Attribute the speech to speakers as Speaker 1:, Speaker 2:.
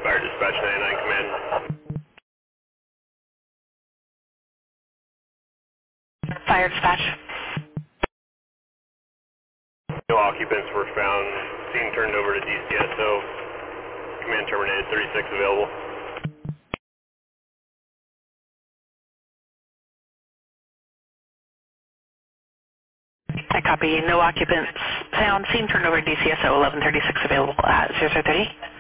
Speaker 1: Fire Dispatch 99 Command.
Speaker 2: Fire dispatch.
Speaker 1: No occupants were found. Scene turned over to DCSO. Command terminated. 36 available.
Speaker 2: I copy. No occupants found. Scene turned over to DCSO 1136 available at 0030.